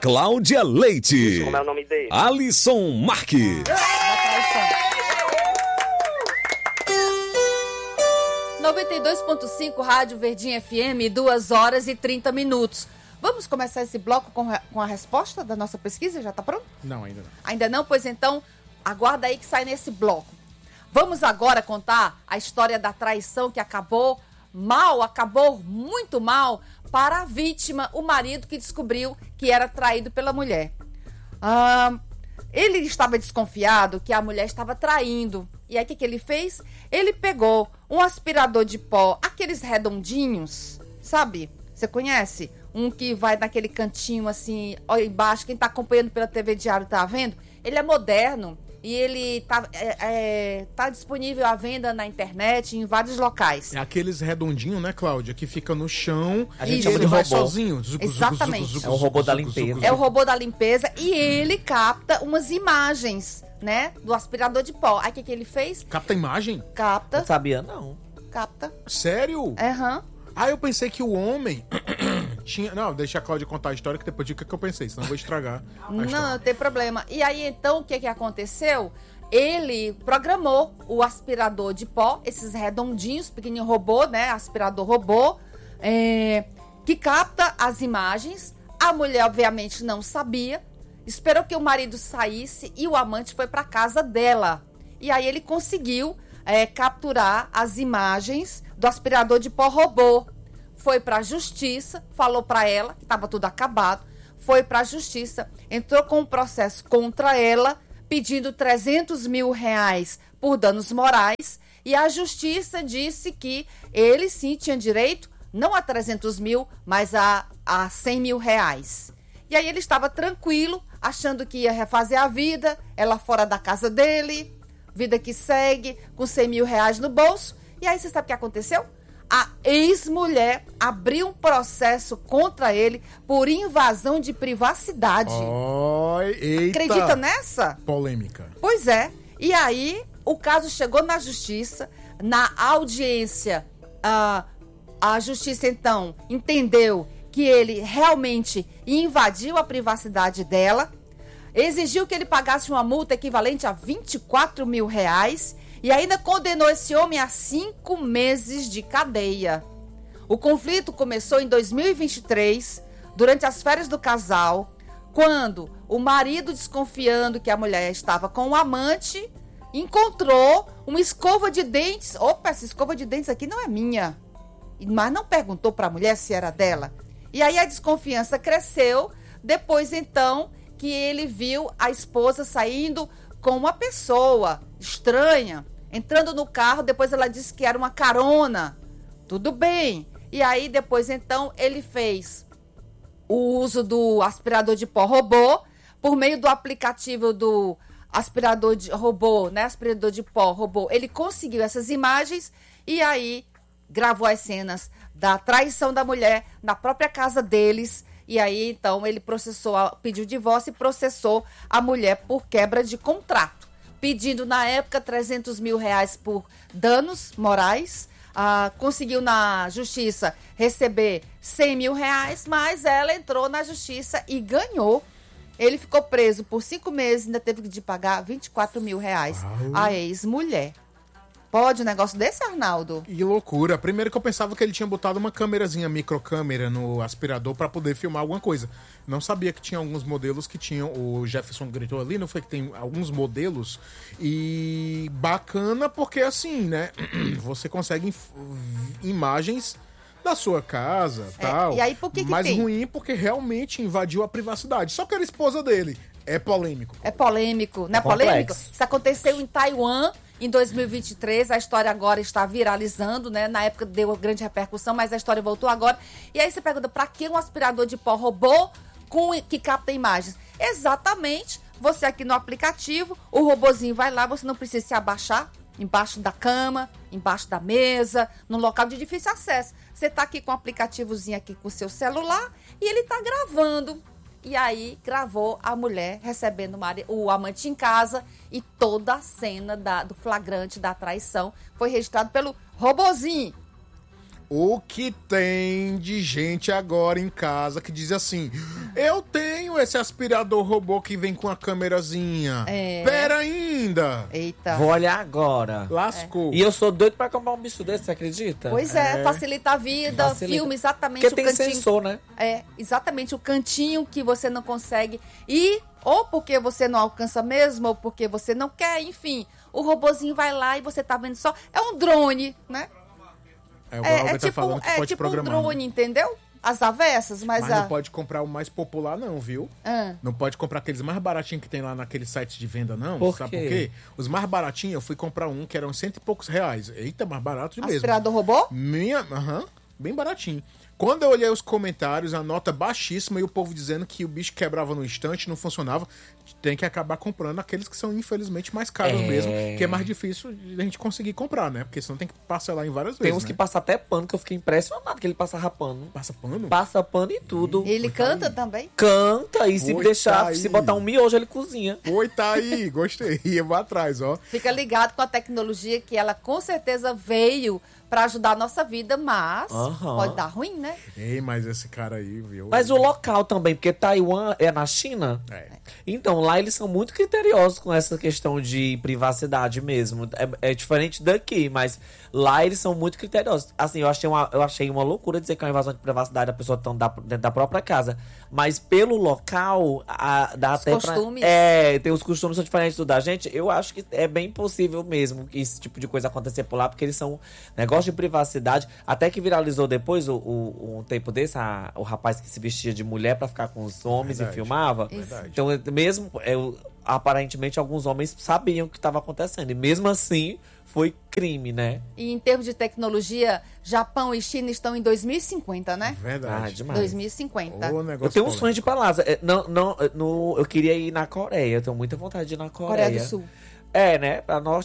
Cláudia Leite. Como é o nome dele? Alisson Marques. 92.5 Rádio Verdinha FM, 2h30. Vamos começar esse bloco com a resposta da nossa pesquisa? Já tá pronto? Não, ainda não. Ainda não? Pois então, aguarda aí que sai nesse bloco. Vamos agora contar a história da traição que acabou muito mal para a vítima, o marido que descobriu que era traído pela mulher. Ele estava desconfiado que a mulher estava traindo. E aí o que ele fez? Ele pegou um aspirador de pó, aqueles redondinhos, sabe? Você conhece? Um que vai naquele cantinho assim, ó, embaixo. Quem tá acompanhando pela TV Diário tá vendo? Ele é moderno e ele tá disponível à venda na internet em vários locais. É aqueles redondinhos, né, Cláudia? Que fica no chão. A gente e chama ele de vai robô. sozinho. Exatamente. É o robô da limpeza. É o robô da limpeza e ele capta umas imagens, né, do aspirador de pó. Aí o que ele fez? Capta a imagem? Capta. Não sabia, não. Capta. Sério? Aham. Eu pensei que o homem tinha... Não, deixa a Cláudia contar a história que depois digo o que eu pensei, senão eu vou estragar a Não, história. não tem problema. E aí, então, o que aconteceu? Ele programou o aspirador de pó, esses redondinhos, pequenininho robô, né? Aspirador robô, que capta as imagens. A mulher, obviamente, não sabia. Esperou que o marido saísse e o amante foi para casa dela. E aí ele conseguiu capturar as imagens do aspirador de pó robô. Foi para a justiça, falou para ela que estava tudo acabado. Foi para a justiça, entrou com um processo contra ela, pedindo 300 mil reais por danos morais. E a justiça disse que ele sim tinha direito, não a 300 mil, mas a 100 mil reais. E aí ele estava tranquilo, achando que ia refazer a vida, ela fora da casa dele, vida que segue, com 100 mil reais no bolso. E aí você sabe o que aconteceu? A ex-mulher abriu um processo contra ele por invasão de privacidade. Eita. Acredita nessa? Polêmica. Pois é. E aí, o caso chegou na justiça, na audiência, a justiça, então, entendeu que ele realmente invadiu a privacidade dela, exigiu que ele pagasse uma multa equivalente a 24 mil reais e ainda condenou esse homem a 5 meses de cadeia. O conflito começou em 2023, durante as férias do casal, quando o marido, desconfiando que a mulher estava com um amante, encontrou uma escova de dentes. Opa, essa escova de dentes aqui não é minha. Mas não perguntou para a mulher se era dela. E aí a desconfiança cresceu, depois então que ele viu a esposa saindo com uma pessoa estranha, entrando no carro, depois ela disse que era uma carona. Tudo bem. E aí depois então ele fez o uso do aspirador de pó robô, por meio do aplicativo do aspirador de robô, né? Aspirador de pó robô. Ele conseguiu essas imagens e aí gravou as cenas da traição da mulher na própria casa deles. E aí, então, ele pediu divórcio e processou a mulher por quebra de contrato, pedindo, na época, 300 mil reais por danos morais. Conseguiu na justiça receber 100 mil reais, mas ela entrou na justiça e ganhou. Ele ficou preso por 5 meses e ainda teve de pagar 24 mil reais à ex-mulher. Pode um negócio desse, Arnaldo? Que loucura. Primeiro que eu pensava que ele tinha botado uma câmerazinha, microcâmera no aspirador pra poder filmar alguma coisa. Não sabia que tinha alguns modelos que tinham... O Jefferson gritou ali, não foi que tem alguns modelos? E bacana porque assim, né? Você consegue imagens da sua casa e tal. E aí por que Mas tem? ruim porque realmente invadiu a privacidade. Só que era esposa dele. É polêmico. É polêmico, não é polêmico? Isso aconteceu em Taiwan em 2023, a história agora está viralizando, né? Na época deu grande repercussão, mas a história voltou agora. E aí você pergunta, pra que um aspirador de pó robô que capta imagens? Exatamente, você aqui no aplicativo, o robozinho vai lá, você não precisa se abaixar embaixo da cama, embaixo da mesa, num local de difícil acesso. Você tá aqui com o aplicativozinho aqui com o seu celular e ele tá gravando. E aí gravou a mulher recebendo o amante em casa e toda a cena do flagrante da traição foi registrado pelo robozinho. O que tem de gente agora em casa que diz assim: eu tenho tenho esse aspirador robô que vem com a câmerazinha. Pera ainda. Eita. Vou olhar agora. Lascou. E eu sou doido pra comprar um bicho desse, você acredita? Pois facilita a vida, Facilita. filma exatamente Porque o tem cantinho. sensor, né? Exatamente o cantinho que você não consegue ir, ou porque você não alcança mesmo, ou porque você não quer, enfim. O robozinho vai lá e você tá vendo só. É um drone, né? O Albert tá falando que pode tipo programar. um drone, entendeu? As avessas, mas não pode comprar o mais popular, não, viu? Ah. Não pode comprar aqueles mais baratinhos que tem lá naqueles sites de venda, não. Por Sabe quê? por quê? Os mais baratinhos, eu fui comprar um que eram R$100 e poucos. Eita, mais barato mesmo. Aspirador robô? Bem baratinho. Quando eu olhei os comentários, a nota baixíssima e o povo dizendo que o bicho quebrava no instante, não funcionava. Tem que acabar comprando aqueles que são, infelizmente, mais caros mesmo, que é mais difícil de a gente conseguir comprar, né? Porque senão tem que parcelar em várias Tem vezes, uns que né? passam até pano, que eu fiquei impressionado que ele passa rapando. Passa pano? Passa pano e tudo. Ele canta também? Canta, e se Oi, deixar, tá aí. se botar um miojo, ele cozinha. Oi, tá aí, gostei. Eu vou atrás, ó. Fica ligado com a tecnologia que ela com certeza veio pra ajudar a nossa vida, mas pode dar ruim, né? Ei, mas esse cara aí, viu? Mas o local também, porque Taiwan é na China. Então, lá eles são muito criteriosos com essa questão de privacidade mesmo. É diferente daqui, mas lá eles são muito criteriosos. Assim, eu achei uma loucura dizer que é uma invasão de privacidade da pessoa tão dentro da própria casa. Mas pelo local, dá até costumes. tem os costumes são diferentes do da gente. Eu acho que é bem possível mesmo que esse tipo de coisa acontecer por lá, porque eles são negócio de privacidade. Até que viralizou depois, um tempo desse, o rapaz que se vestia de mulher pra ficar com os homens e filmava. Verdade. Então, mesmo, aparentemente, alguns homens sabiam o que estava acontecendo. E mesmo assim, foi crime, né? E em termos de tecnologia, Japão e China estão em 2050, né? Verdade. Demais. 2050. Ô, negócio Eu tenho um polêmico. sonho de ir pra lá. Eu queria ir na Coreia. Eu tenho muita vontade de ir na Coreia. Coreia do Sul. É, né? Pra norte